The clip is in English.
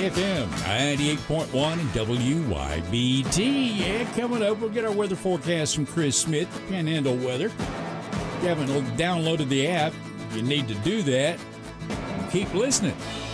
FM 98.1 and WYBT. Yeah, coming up, we'll get our weather forecast from Chris Smith, Panhandle Weather. If you haven't downloaded the app, you need to do that. Keep listening.